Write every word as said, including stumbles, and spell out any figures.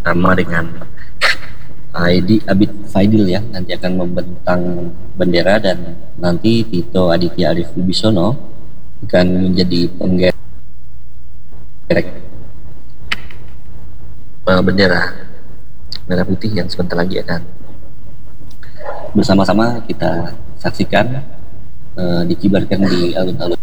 sama dengan Aidi Abid Faidil ya, nanti akan membentang bendera, dan nanti Tito Aditya Arif Wibisono akan menjadi penggerek uh, bendera merah putih yang sebentar lagi akan bersama-sama kita saksikan uh, dikibarkan di alun-alun